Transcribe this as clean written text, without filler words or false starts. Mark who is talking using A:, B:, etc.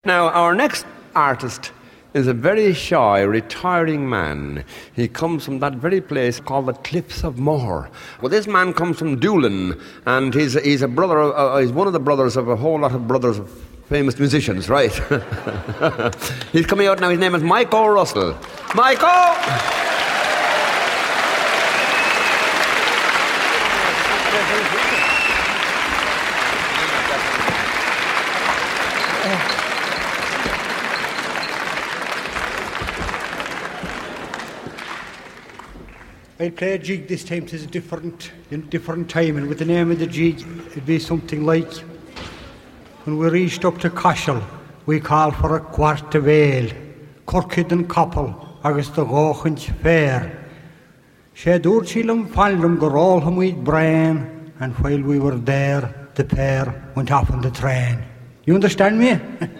A: Now, our next artist is a very shy, retiring man. He comes from that very place called the Cliffs of Moher. Well, this man comes from Doolin, and he's a brother. He's one of the brothers of a whole lot of brothers of famous musicians, right? He's coming out now. His name is Michael Russell. Michael!
B: I'll play a jig this time. It is a different time, and with the name of the jig, it'd be something like, when we reached up to Cashel, we called for a quart of ale, Corkid and Coppel, agus the Gochant fair. She Durchilum Fallum Gorolham with brain, and while we were there, the pair went off on the train. You understand me?